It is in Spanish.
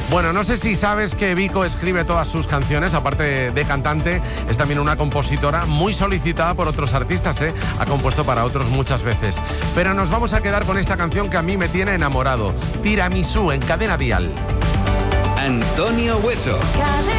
Bueno, no sé si sabes que Vico escribe todas sus canciones, aparte de cantante, es también una compositora muy solicitada por otros artistas, ¿eh? Ha compuesto para otros muchas veces. Pero nos vamos a quedar con esta canción que a mí me tiene enamorado, Tiramisú, en Cadena Dial. Antonio Hueso.